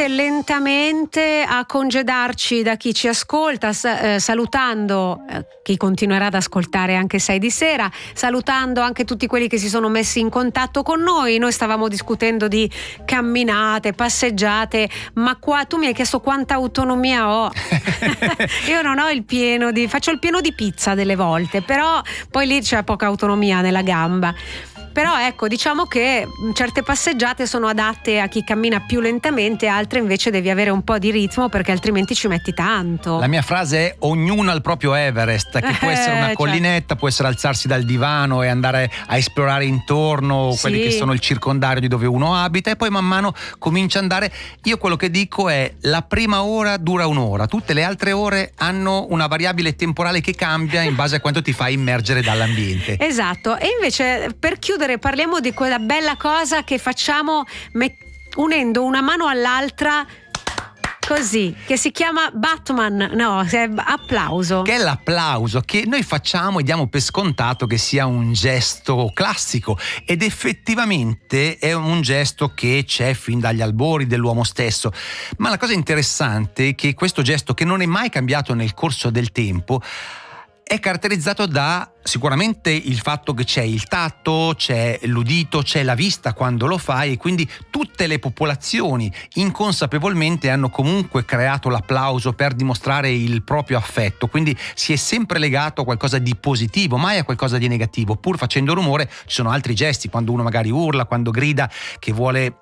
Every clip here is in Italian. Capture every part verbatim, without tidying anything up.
provate lentamente a congedarci da chi ci ascolta, eh, salutando eh, chi continuerà ad ascoltare anche sei di sera, salutando anche tutti quelli che si sono messi in contatto con noi. Noi stavamo discutendo di camminate, passeggiate, ma qua tu mi hai chiesto quanta autonomia ho. Io non ho il pieno di, faccio il pieno di pizza delle volte, però poi lì c'è poca autonomia nella gamba. Però ecco, diciamo che certe passeggiate sono adatte a chi cammina più lentamente, altre invece devi avere un po' di ritmo perché altrimenti ci metti tanto. La mia frase è: ognuno al proprio Everest, che può essere una collinetta, cioè, può essere alzarsi dal divano e andare a esplorare intorno sì. quelli che sono il circondario di dove uno abita, e poi man mano comincia ad andare. Io quello che dico è: la prima ora dura un'ora, tutte le altre ore hanno una variabile temporale che cambia in base a quanto ti fai immergere dall'ambiente. Esatto. E invece, per chiudere, parliamo di quella bella cosa che facciamo met- unendo una mano all'altra così, che si chiama Batman, no, è applauso. Che è l'applauso che noi facciamo e diamo per scontato che sia un gesto classico, ed effettivamente è un gesto che c'è fin dagli albori dell'uomo stesso. Ma la cosa interessante è che questo gesto, che non è mai cambiato nel corso del tempo, è caratterizzato da sicuramente il fatto che c'è il tatto, c'è l'udito, c'è la vista quando lo fai, e quindi tutte le popolazioni inconsapevolmente hanno comunque creato l'applauso per dimostrare il proprio affetto, quindi si è sempre legato a qualcosa di positivo, mai a qualcosa di negativo. Pur facendo rumore ci sono altri gesti, quando uno magari urla, quando grida, che vuole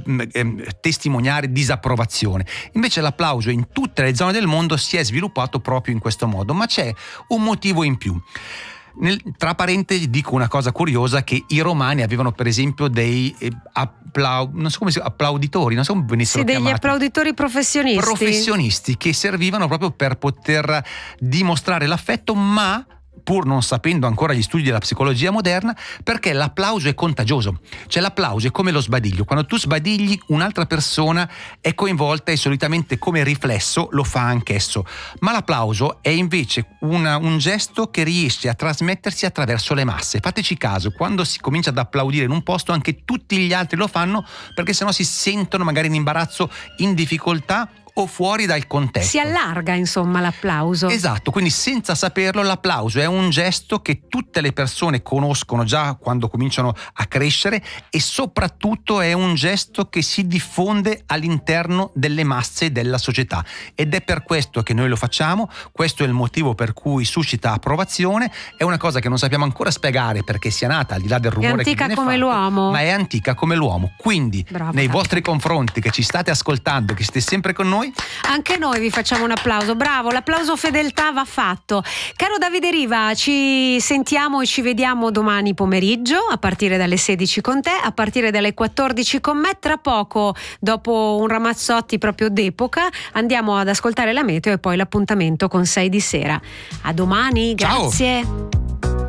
eh, testimoniare disapprovazione. Invece l'applauso in tutte le zone del mondo si è sviluppato proprio in questo modo, ma c'è un motivo in più. Nel, tra parentesi dico una cosa curiosa, che i romani avevano per esempio dei eh, applau, non so come si, applauditori, non so come venissero sì, degli chiamati. applauditori professionisti. Professionisti che servivano proprio per poter dimostrare l'affetto, ma pur non sapendo ancora gli studi della psicologia moderna, perché l'applauso è contagioso. Cioè l'applauso è come lo sbadiglio: quando tu sbadigli, un'altra persona è coinvolta e solitamente come riflesso lo fa anch'esso. Ma l'applauso è invece una, un gesto che riesce a trasmettersi attraverso le masse. Fateci caso, quando si comincia ad applaudire in un posto, anche tutti gli altri lo fanno, perché sennò si sentono magari in imbarazzo, in difficoltà o fuori dal contesto. Si allarga insomma l'applauso. Esatto, quindi senza saperlo l'applauso è un gesto che tutte le persone conoscono già quando cominciano a crescere, e soprattutto è un gesto che si diffonde all'interno delle masse della società, ed è per questo che noi lo facciamo. Questo è il motivo per cui suscita approvazione. È una cosa che non sappiamo ancora spiegare perché sia nata, al di là del rumore che viene fatto, è antica come l'uomo, ma è antica come l'uomo. Quindi bravo, nei bravo. vostri confronti, che ci state ascoltando, che siete sempre con noi, anche noi vi facciamo un applauso. Bravo, l'applauso fedeltà va fatto. Caro Davide Riva, ci sentiamo e ci vediamo domani pomeriggio a partire dalle sedici con te, a partire dalle quattordici con me. Tra poco, dopo un Ramazzotti proprio d'epoca, andiamo ad ascoltare la meteo e poi l'appuntamento con sei di sera. A domani, grazie. Ciao.